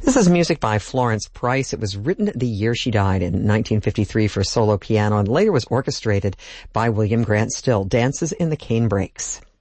This is music by Florence Price. It was written the year she died in 1953 for solo piano and later was orchestrated by William Grant Still. Dances in the Cane Brakes.